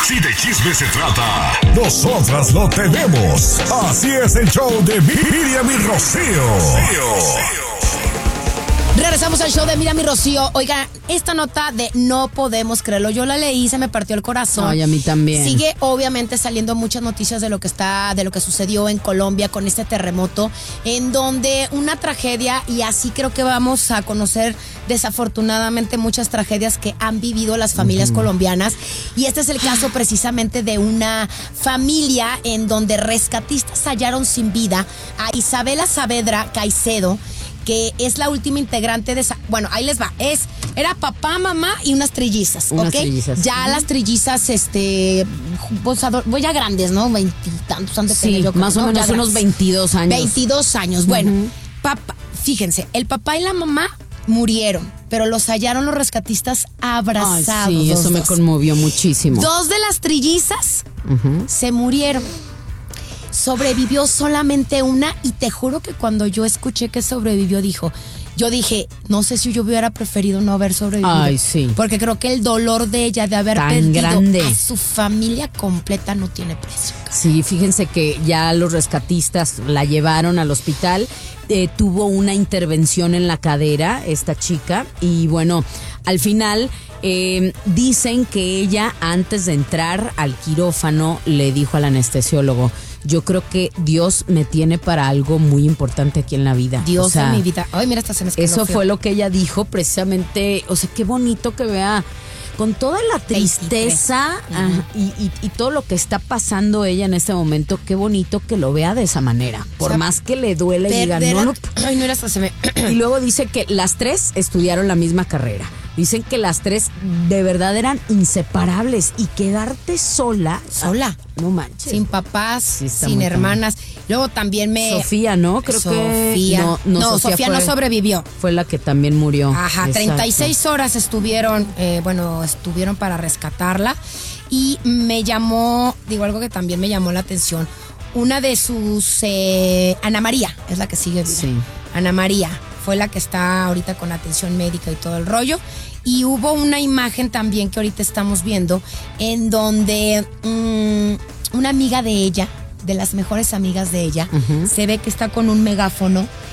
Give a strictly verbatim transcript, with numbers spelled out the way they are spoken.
Si de chisme se trata, nosotras lo tenemos. Así es el show de Miriam y Rocío. Regresamos al show de Miriam y Rocío. Oigan, esta nota de no podemos creerlo, yo la leí, se me partió el corazón. Ay, a mí también. Sigue obviamente saliendo muchas noticias de lo que está, de lo que sucedió en Colombia con este terremoto, en donde una tragedia, y así creo que vamos a conocer desafortunadamente muchas tragedias que han vivido las familias uh-huh. colombianas. Y este es el caso precisamente de una familia en donde rescatistas hallaron sin vida a Isabela Saavedra Caicedo, que es la última integrante de esa. Bueno, ahí les va. Es, era papá, mamá y unas trillizas, unas ¿ok? Trillizas. Ya uh-huh. las trillizas, este, pues, pues ya grandes, ¿no? Veintitantos antes sí, de yo creo, más o ¿no? menos ya unos veintidós años. veintidós años. Bueno, uh-huh. papá, fíjense, el papá y la mamá murieron, pero los hallaron los rescatistas abrazados. Ay, sí, eso dos. me conmovió muchísimo. Dos de las trillizas uh-huh. se murieron. Sobrevivió solamente una, y te juro que cuando yo escuché que sobrevivió, dijo, yo dije, no sé si yo hubiera preferido no haber sobrevivido. Ay, sí. Porque creo que el dolor de ella de haber Tan perdido grande. a su familia completa no tiene precio. Sí, fíjense que ya los rescatistas la llevaron al hospital. Eh, tuvo una intervención en la cadera esta chica, y bueno, al final eh, dicen que ella, antes de entrar al quirófano, le dijo al anestesiólogo, yo creo que Dios me tiene para algo muy importante aquí en la vida. Dios o sea, en mi vida. Ay, mira, hasta se me escalofrió. Eso fue lo que ella dijo precisamente. O sea, qué bonito que vea con toda la tristeza uh-huh. y, y, y todo lo que está pasando ella en este momento, qué bonito que lo vea de esa manera. Por o sea, más que le duele y diga, no, no. Ay, no era hasta se me. Y luego dice que las tres estudiaron la misma carrera. Dicen que las tres de verdad eran inseparables, y quedarte sola. Sola. No manches. Sin papás, sí, sin hermanas. Mal. Luego también me. Sofía, ¿no? Creo Sofía. que. No, no, no Sofía, Sofía fue, no sobrevivió. Fue la que también murió. Ajá, exacto. treinta y seis horas estuvieron, eh, bueno, estuvieron para rescatarla. Y me llamó, digo, algo que también me llamó la atención. Una de sus. Eh, Ana María, es la que sigue. Sí. Ana María fue la que está ahorita con atención médica y todo el rollo. Y hubo una imagen también que ahorita estamos viendo, en donde mmm, una amiga de ella, de las mejores amigas de ella, uh-huh. se ve que está con un megáfono